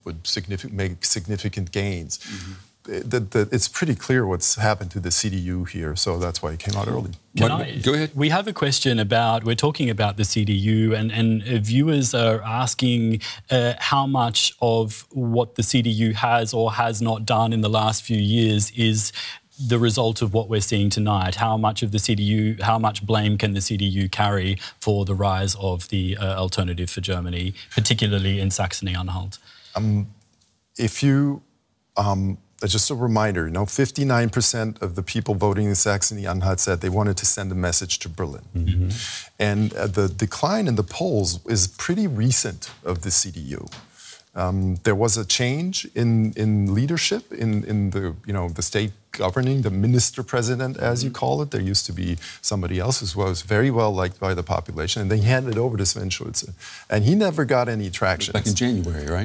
would make significant gains. It's pretty clear what's happened to the CDU here, so that's why it came out early. Go ahead. We have a question about, we're talking about the CDU, and viewers are asking how much of what the CDU has or has not done in the last few years is the result of what we're seeing tonight. How much of the CDU, how much blame can the CDU carry for the rise of the Alternative for Germany, particularly in Saxony-Anhalt? Just a reminder, 59% of the people voting in Saxony-Anhalt said they wanted to send a message to Berlin. And the decline in the polls is pretty recent of the CDU. There was a change in leadership in the state governing, the minister president, as you call it. There used to be somebody else who was very well liked by the population, and they handed it over to Sven Schulze. And he never got any traction. Back in January, right?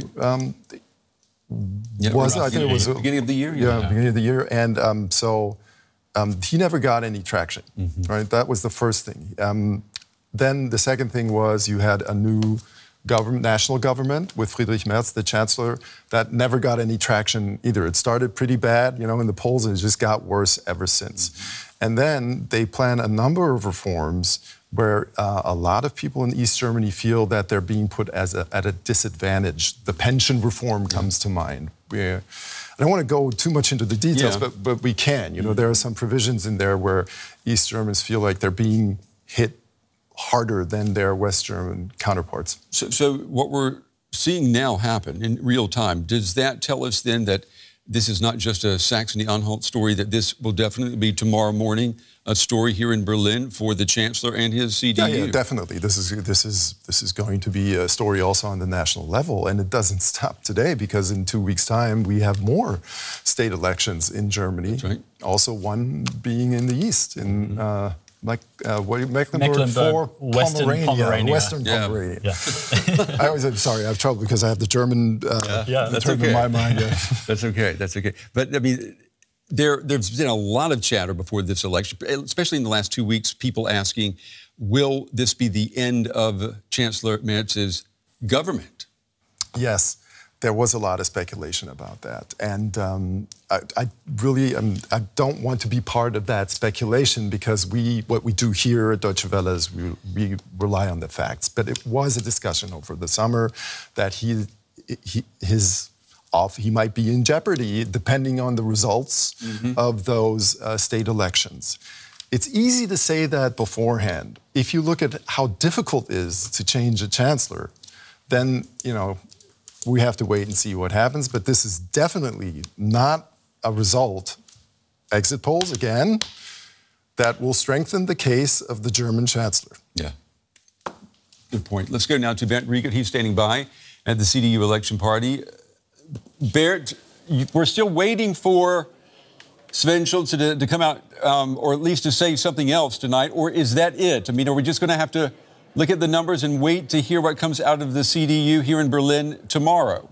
I think it was beginning of the year. Beginning of the year, and so he never got any traction. Right, that was the first thing. Then the second thing was you had a new national government with Friedrich Merz, the chancellor, that never got any traction either. It started pretty bad, in the polls, and it just got worse ever since. And then they plan a number of reforms where a lot of people in East Germany feel that they're being put at a disadvantage. The pension reform comes to mind. I don't want to go too much into the details, but we can. There are some provisions in there where East Germans feel like they're being hit harder than their West German counterparts. So what we're seeing now happen in real time, does that tell us then that this is not just a Saxony-Anhalt story, that this will definitely be tomorrow morning a story here in Berlin for the Chancellor and his CDU? Yeah, definitely. This is going to be a story also on the national level, and it doesn't stop today because in 2 weeks' time we have more state elections in Germany. That's right. Also, one being in the east in Mecklenburg, Western Pomerania. Western Pomerania. I always sorry, I have trouble because I have the German term in my mind. That's okay. But I mean, there's been a lot of chatter before this election, especially in the last 2 weeks, people asking, will this be the end of Chancellor Merz's government? Yes, there was a lot of speculation about that. And I don't want to be part of that speculation because what we do here at Deutsche Welle is we rely on the facts. But it was a discussion over the summer that he might be in jeopardy depending on the results of those state elections. It's easy to say that beforehand. If you look at how difficult it is to change a chancellor, then, we have to wait and see what happens. But this is definitely not a result, exit polls again, that will strengthen the case of the German chancellor. Yeah, good point. Let's go now to Bernd Riegert. He's standing by at the CDU election party. Bernd, we're still waiting for Sven Schulze to come out, or at least to say something else tonight, or is that it? I mean, are we just going to have to look at the numbers and wait to hear what comes out of the CDU here in Berlin tomorrow?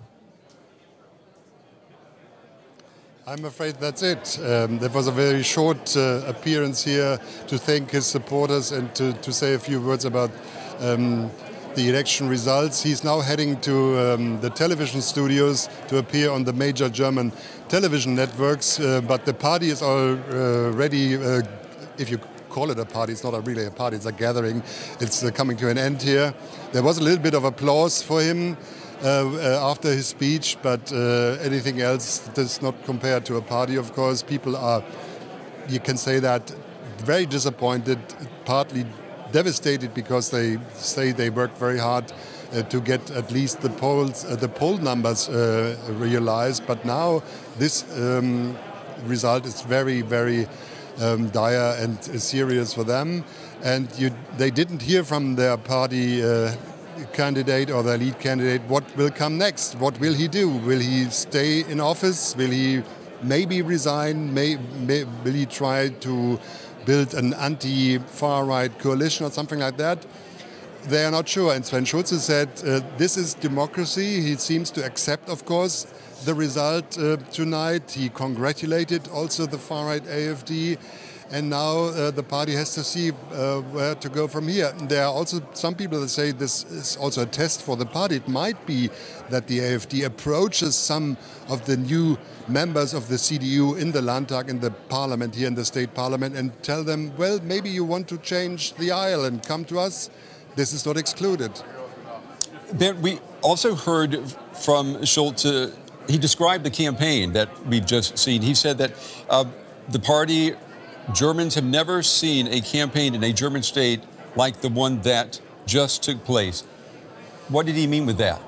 I'm afraid that's it. That was a very short appearance here to thank his supporters and to say a few words about the election results. He's now heading to the television studios to appear on the major German television networks, but the party is already, if you call it a party, it's not really a party, it's a gathering. It's coming to an end here. There was a little bit of applause for him after his speech, but anything else does not compare to a party, of course. People are, you can say that, very disappointed, partly devastated because they say they worked very hard to get at least the poll numbers realized. But now this result is very, very dire and serious for them. And they didn't hear from their party candidate or their lead candidate what will come next. What will he do? Will he stay in office? Will he maybe resign? Will he try to build an anti-far-right coalition or something like that? They are not sure. And Sven Schulze said, this is democracy. He seems to accept, of course, the result tonight. He congratulated also the far-right AfD. and now the party has to see where to go from here. And there are also some people that say this is also a test for the party. It might be that the AfD approaches some of the new members of the CDU in the Landtag, in the parliament here, in the state parliament, and tell them, well, maybe you want to change the aisle and come to us. This is not excluded. Ben, we also heard from Schulze. He described the campaign that we've just seen. He said that the party, Germans have never seen a campaign in a German state like the one that just took place. What did he mean with that?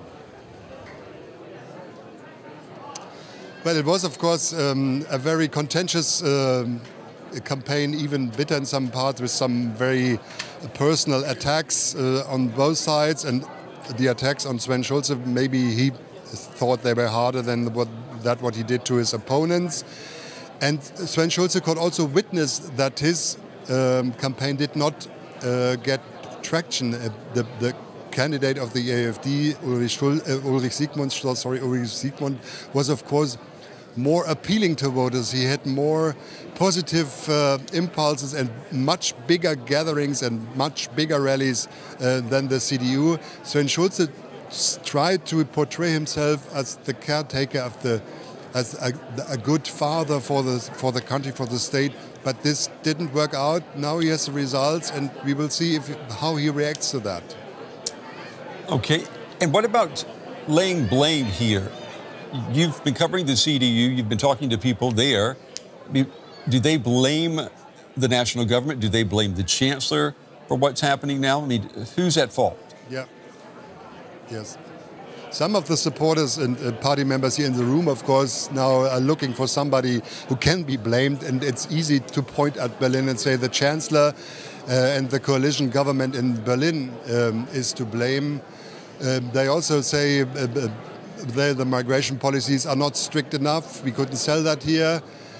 Well, it was, of course, a very contentious campaign, even bitter in some parts, with some very personal attacks on both sides. And the attacks on Sven Schulze, maybe he thought they were harder than what he did to his opponents. And Sven Schulze could also witness that his campaign did not get traction. The candidate of the AfD, Ulrich Siegmund, was, of course, more appealing to voters. He had more positive impulses and much bigger gatherings and much bigger rallies than the CDU. Sven Schulze tried to portray himself as the caretaker of as a good father for the country, for the state, but this didn't work out. Now he has the results, and we will see how he reacts to that. Okay, and what about laying blame here? You've been covering the CDU, you've been talking to people there. Do they blame the national government? Do they blame the chancellor for what's happening now? I mean, who's at fault? Yeah. Yes. Some of the supporters and party members here in the room, of course, now are looking for somebody who can be blamed. And it's easy to point at Berlin and say the chancellor and the coalition government in Berlin is to blame. They also say the migration policies are not strict enough. We couldn't sell that here.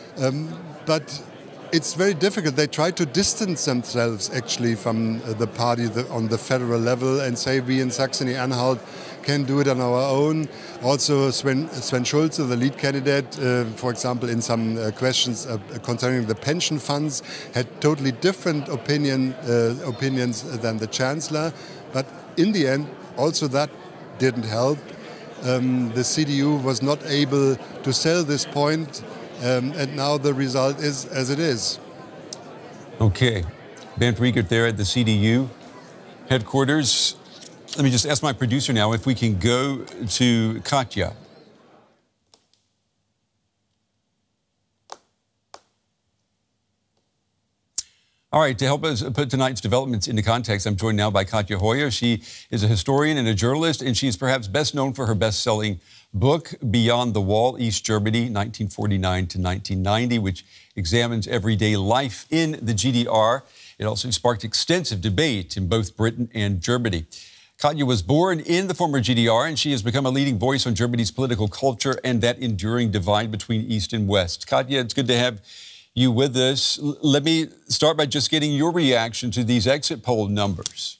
But it's very difficult. They try to distance themselves actually from the party on the federal level and say we in Saxony-Anhalt can do it on our own. Also Sven Schulze, the lead candidate, for example, in some questions concerning the pension funds, had totally different opinions than the chancellor. But in the end, also that didn't help. The CDU was not able to sell this point. And now the result is as it is. Okay. Bernd Riegert there at the CDU headquarters. Let me just ask my producer now if we can go to Katja. All right, to help us put tonight's developments into context, I'm joined now by Katja Hoyer. She is a historian and a journalist, and she's perhaps best known for her best-selling book, Beyond the Wall, East Germany, 1949 to 1990, which examines everyday life in the GDR. It also sparked extensive debate in both Britain and Germany. Katja was born in the former GDR, and she has become a leading voice on Germany's political culture and that enduring divide between East and West. Katja, it's good to have you with us. Let me start by just getting your reaction to these exit poll numbers.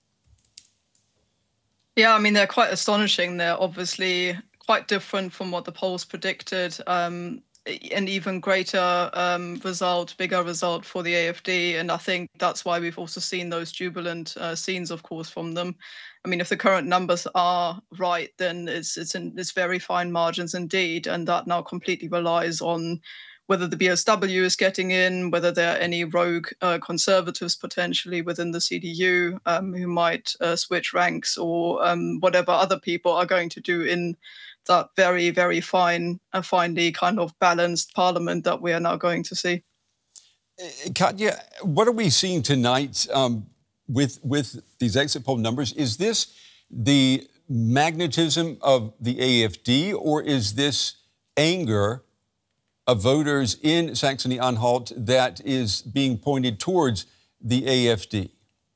Yeah, I mean, they're quite astonishing. They're obviously quite different from what the polls predicted. An even greater result, bigger result for the AfD. And I think that's why we've also seen those jubilant scenes, of course, from them. I mean, if the current numbers are right, then it's very fine margins indeed. And that now completely relies on whether the BSW is getting in, whether there are any rogue conservatives potentially within the CDU who might switch ranks, or whatever other people are going to do in that very, very finely kind of balanced parliament that we are now going to see. Katja, what are we seeing tonight with these exit poll numbers? Is this the magnetism of the AfD, or is this anger of voters in Saxony-Anhalt that is being pointed towards the AfD?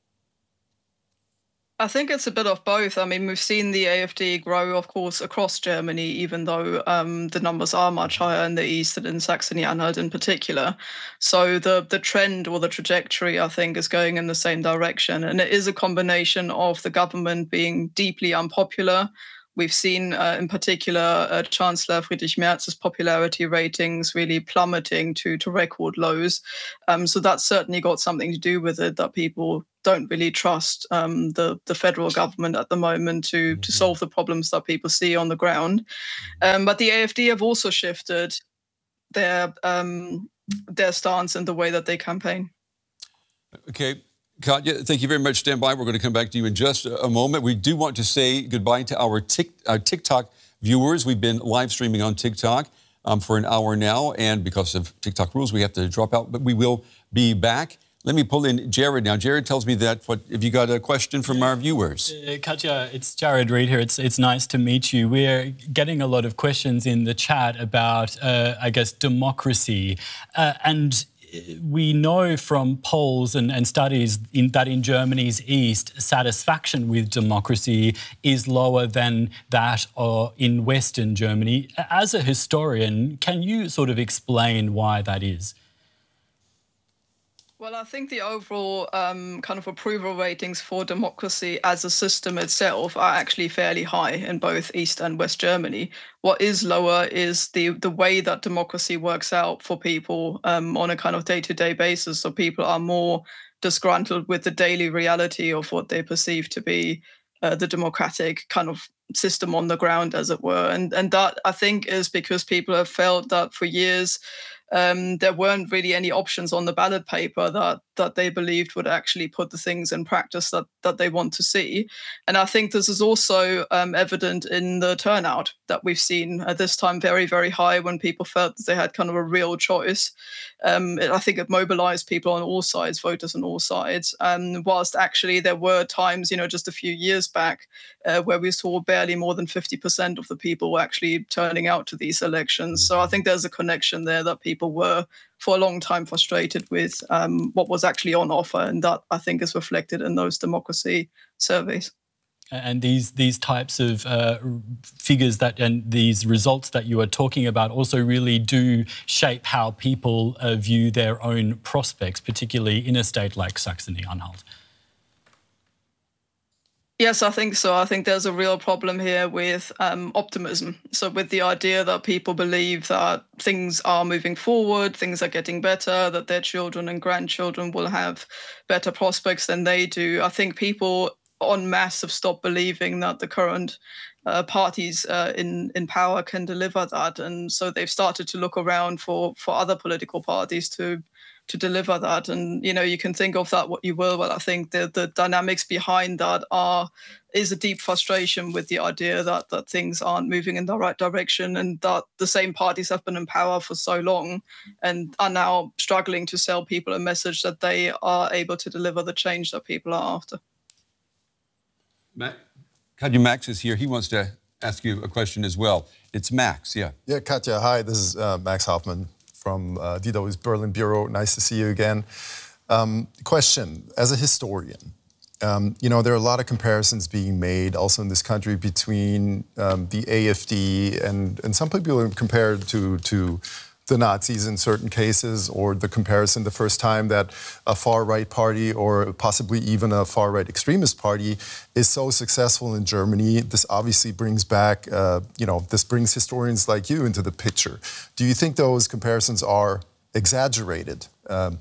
I think it's a bit of both. I mean, we've seen the AfD grow, of course, across Germany, even though the numbers are much higher in the east and in Saxony-Anhalt in particular. So the trend or the trajectory, I think, is going in the same direction. And it is a combination of the government being deeply unpopular, We've seen, in particular, Chancellor Friedrich Merz's popularity ratings really plummeting to record lows. So that's certainly got something to do with it, that people don't really trust the federal government at the moment to solve the problems that people see on the ground. But the AfD have also shifted their stance and the way that they campaign. Okay. Katja, thank you very much. Stand by. We're going to come back to you in just a moment. We do want to say goodbye to our TikTok viewers. We've been live streaming on TikTok for an hour now, and because of TikTok rules, we have to drop out, but we will be back. Let me pull in Jared now. Jared tells me that, have you got a question from our viewers? Katja, it's Jared Reid here. It's nice to meet you. We're getting a lot of questions in the chat about, I guess, democracy. And we know from polls and studies that in Germany's east, satisfaction with democracy is lower than that in Western Germany. As a historian, can you sort of explain why that is? Well, I think the overall kind of approval ratings for democracy as a system itself are actually fairly high in both East and West Germany. What is lower is the way that democracy works out for people on a kind of day-to-day basis. So people are more disgruntled with the daily reality of what they perceive to be the democratic kind of system on the ground, as it were. And that, I think, is because people have felt that for years there weren't really any options on the ballot paper that they believed would actually put the things in practice that they want to see. And I think this is also evident in the turnout that we've seen at this time, very, very high, when people felt that they had kind of a real choice. I think it mobilized people on all sides, voters on all sides. Whilst actually there were times, just a few years back, where we saw barely more than 50% of the people were actually turning out to these elections. So I think there's a connection there that people were for a long time frustrated with what was actually on offer, and that, I think, is reflected in those democracy surveys. And these types of figures and these results that you are talking about also really do shape how people view their own prospects, particularly in a state like Saxony-Anhalt. Yes, I think so. I think there's a real problem here with optimism. So with the idea that people believe that things are moving forward, things are getting better, that their children and grandchildren will have better prospects than they do. I think people en masse have stopped believing that the current parties in power can deliver that. And so they've started to look around for other political parties to deliver that. And, you can think of that what you will, but I think the dynamics behind that is a deep frustration with the idea that things aren't moving in the right direction, and that the same parties have been in power for so long and are now struggling to sell people a message that they are able to deliver the change that people are after. Katja, Max is here. He wants to ask you a question as well. It's Max, yeah. Yeah, Katja, hi. This is Max Hoffman from DW's Berlin Bureau. Nice to see you again. Question, as a historian, there are a lot of comparisons being made also in this country between the AfD and some people compare it to the Nazis in certain cases, or the comparison the first time that a far-right party or possibly even a far-right extremist party is so successful in Germany. This obviously brings back, this brings historians like you into the picture. Do you think those comparisons are exaggerated? Well,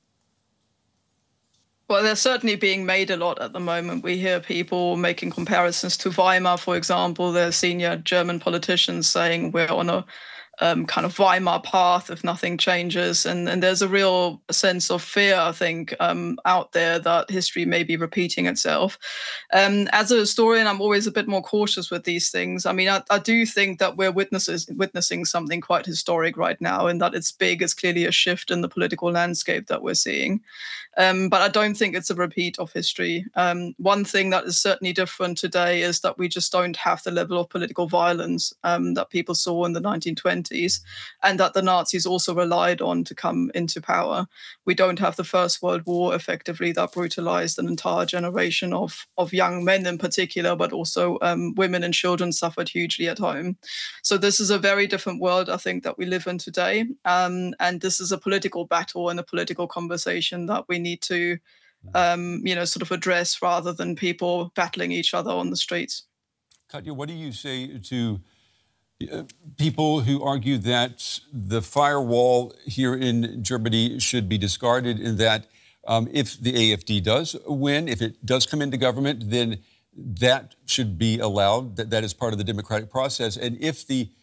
they're certainly being made a lot at the moment. We hear people making comparisons to Weimar, for example. There's senior German politicians saying we're on a kind of Weimar path if nothing changes. And there's a real sense of fear, I think, out there that history may be repeating itself. As a historian, I'm always a bit more cautious with these things. I mean, I do think that we're witnessing something quite historic right now, and that it's big. It's clearly a shift in the political landscape that we're seeing. But I don't think it's a repeat of history. One thing that is certainly different today is that we just don't have the level of political violence that people saw in the 1920s, and that the Nazis also relied on to come into power. We don't have the First World War, effectively, that brutalized an entire generation of young men in particular, but also women and children suffered hugely at home. So this is a very different world, I think, that we live in today. And this is a political battle and a political conversation that we need to, sort of address rather than people battling each other on the streets. Katja, what do you say to people who argue that the firewall here in Germany should be discarded, and that if the AfD does win, if it does come into government, then that should be allowed, that is part of the democratic process. And if the